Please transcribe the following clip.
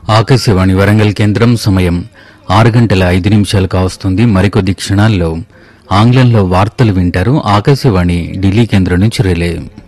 ఆకాశవాణి వరంగల్ కేంద్రం సమయం 6:05 కావస్తుంది. మరికొద్ది క్షణాల్లో ఆంగ్లంలో వార్తలు వింటారు. ఆకాశవాణి ఢిల్లీ కేంద్రం నుంచి రిలే.